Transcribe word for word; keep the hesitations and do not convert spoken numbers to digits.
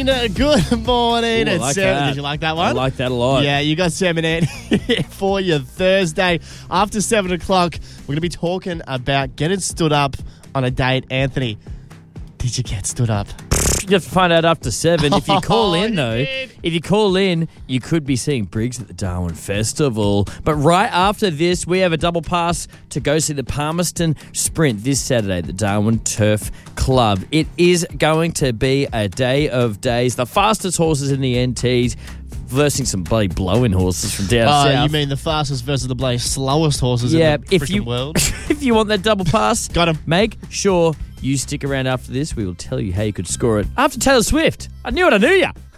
good morning. Ooh, I It's like Sam. that. Did you like that one? I like that a lot. Yeah, you got Sam and Ant here for your Thursday. After seven o'clock, we're going to be talking about getting stood up on a date. Anthony, did you get stood up? You have to find out after seven. If you call in, Oh, though, you did. if you call in, you could be seeing Briggs at the Darwin Festival. But right after this, we have a double pass to go see the Palmerston Sprint this Saturday at the Darwin Turf Club. It is going to be a day of days. The fastest horses in the N Ts versus some bloody blowing horses from down Oh, south. you mean the fastest versus the bloody slowest horses yeah, in the if freaking you world? if you want that double pass, Got 'em. Make sure you stick around after this. We will tell you how you could score it after Taylor Swift. I knew it. I knew ya.